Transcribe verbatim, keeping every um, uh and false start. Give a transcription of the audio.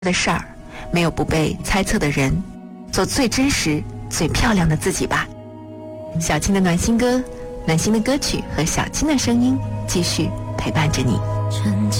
的事儿，没有不被猜测的人，做最真实最漂亮的自己吧。小青的暖心歌，暖心的歌曲和小青的声音继续陪伴着你。